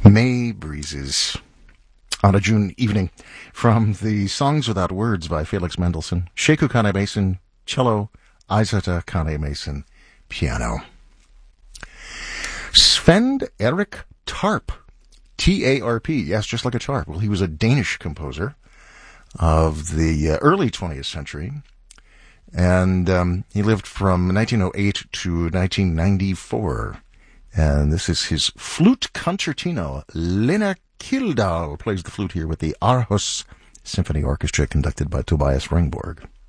May Breezes on a June evening from the Songs Without Words by Felix Mendelssohn, Sheku Kane Mason, cello, Isata Kane Mason, piano. Sven Erik Tarp, T-A-R-P, yes, just like a tarp. Well, he was a Danish composer of the early 20th century, and he lived from 1908 to 1994. And this is his flute concertino. Lena Kildahl plays the flute here with the Aarhus Symphony Orchestra, conducted by Tobias Ringborg.